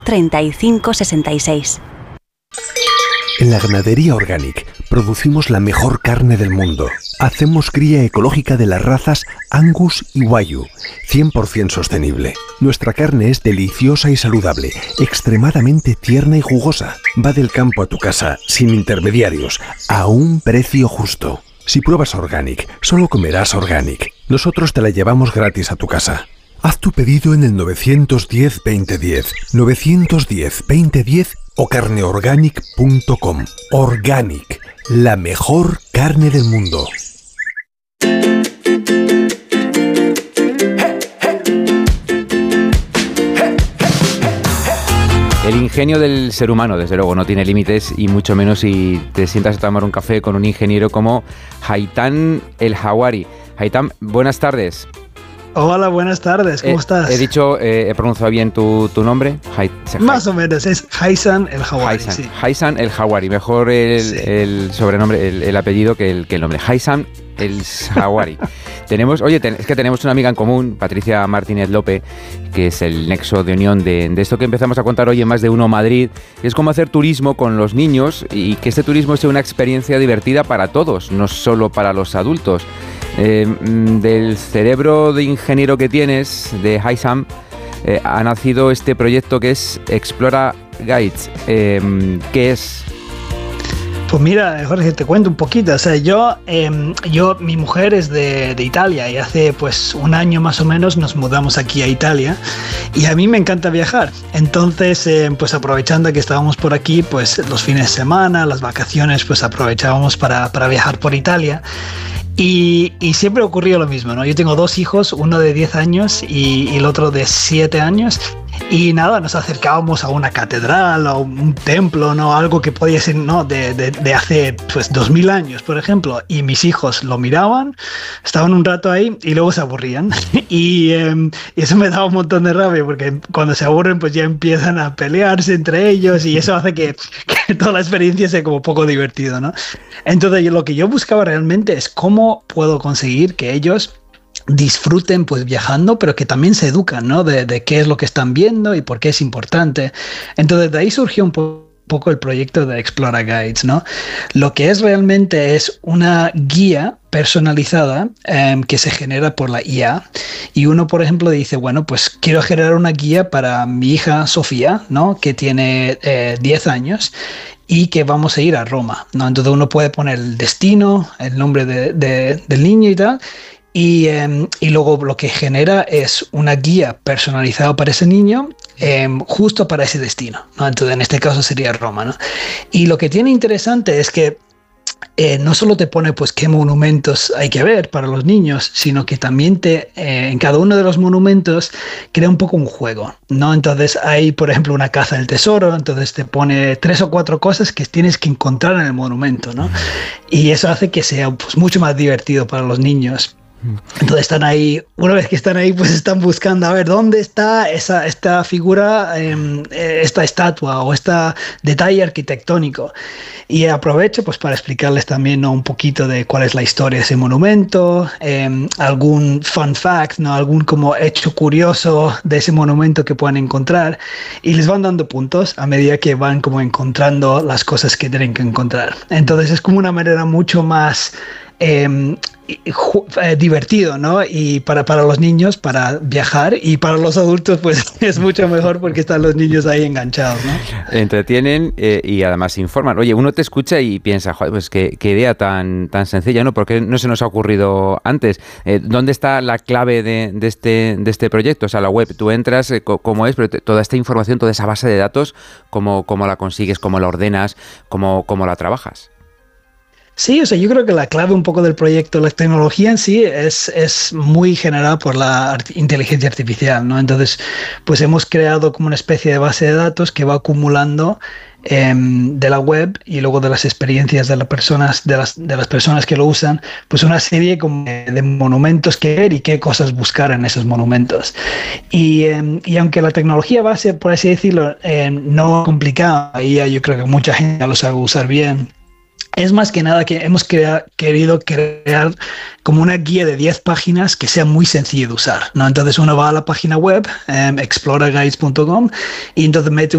3566. En la ganadería Organic producimos la mejor carne del mundo. Hacemos cría ecológica de las razas Angus y Wagyu, 100% sostenible. Nuestra carne es deliciosa y saludable, extremadamente tierna y jugosa. Va del campo a tu casa, sin intermediarios, a un precio justo. Si pruebas Organic, solo comerás Organic. Nosotros te la llevamos gratis a tu casa. Haz tu pedido en el 910-2010, 910-2010 o carneorganic.com. Organic, la mejor carne del mundo. El ingenio del ser humano, desde luego, no tiene límites, y mucho menos si te sientas a tomar un café con un ingeniero como Haitham El Hawari. Haitham, buenas tardes. Hola, buenas tardes, ¿cómo estás? He pronunciado bien tu nombre. Más o menos, es Haitham El Hawari. Haitham El Hawari, mejor el sobrenombre, el apellido que el nombre. Haitham El Hawari. Tenemos una amiga en común, Patricia Martínez López, que es el nexo de unión de esto que empezamos a contar hoy en Más de Uno Madrid. Es como hacer turismo con los niños y que este turismo sea una experiencia divertida para todos, no solo para los adultos. Del cerebro de ingeniero que tienes, de Haitham, ha nacido este proyecto que es Explora Guides. ¿Qué es? Pues mira, Jorge, te cuento un poquito. O sea, mi mujer es de Italia y hace pues un año más o menos nos mudamos aquí a Italia y a mí me encanta viajar. Entonces, pues aprovechando que estábamos por aquí, pues los fines de semana, las vacaciones, pues aprovechábamos para viajar por Italia. Y siempre ocurrió lo mismo, ¿no? Yo tengo dos hijos, uno de 10 años y el otro de 7 años. Y nada, nos acercábamos a una catedral o un templo, ¿no? Algo que podía ser, ¿no? de hace pues 2000 años, por ejemplo. Y mis hijos lo miraban, estaban un rato ahí y luego se aburrían. Y eso me daba un montón de rabia porque cuando se aburren pues ya empiezan a pelearse entre ellos y eso hace que toda la experiencia sea como poco divertido, ¿no? Entonces lo que yo buscaba realmente es cómo puedo conseguir que ellos disfruten pues viajando, pero que también se educan, ¿no? de qué es lo que están viendo y por qué es importante. Entonces de ahí surgió un poco el proyecto de Explora Guides, ¿no? Lo que es realmente es una guía personalizada que se genera por la IA. Y uno, por ejemplo, dice, bueno, pues quiero generar una guía para mi hija Sofía, ¿no? Que tiene 10 años y que vamos a ir a Roma, ¿no? Entonces uno puede poner el destino, el nombre del niño y tal. Y luego lo que genera es una guía personalizada para ese niño, justo para ese destino, ¿no? Entonces, en este caso sería Roma, ¿no? Y lo que tiene interesante es que no solo te pone pues qué monumentos hay que ver para los niños, sino que también en cada uno de los monumentos crea un poco un juego, ¿no? Entonces hay, por ejemplo, una caza del tesoro, entonces te pone 3 o 4 cosas que tienes que encontrar en el monumento, ¿no? Y eso hace que sea pues mucho más divertido para los niños. Entonces están ahí, una vez que están ahí, pues están buscando a ver dónde está esta figura, esta estatua o este detalle arquitectónico. Y aprovecho pues para explicarles también, ¿no? Un poquito de cuál es la historia de ese monumento, algún fun fact, ¿no? Algún como hecho curioso de ese monumento que puedan encontrar, y les van dando puntos a medida que van como encontrando las cosas que tienen que encontrar. Entonces es como una manera mucho más divertido, ¿no? Y para los niños, para viajar, y para los adultos pues es mucho mejor porque están los niños ahí enganchados, ¿no? Entretienen y además informan. Oye, uno te escucha y piensa, joder, pues qué idea tan sencilla, ¿no? ¿Por qué no se nos ha ocurrido antes? ¿Dónde está la clave de este proyecto? O sea, la web, tú entras, ¿cómo es? Pero toda esta información, toda esa base de datos, ¿cómo la consigues? ¿Cómo la ordenas? ¿Cómo la trabajas? Sí, o sea, yo creo que la clave un poco del proyecto, la tecnología en sí es muy generada por la inteligencia artificial, ¿no? Entonces, pues hemos creado como una especie de base de datos que va acumulando de la web y luego de las experiencias de las personas que lo usan, pues una serie como de monumentos que ver y qué cosas buscar en esos monumentos. Y aunque la tecnología base, por así decirlo, no complicada, y yo creo que mucha gente lo sabe usar bien, es más que nada que hemos querido crear como una guía de 10 páginas que sea muy sencillo de usar, ¿no? Entonces uno va a la página web, exploraguides.com, y entonces mete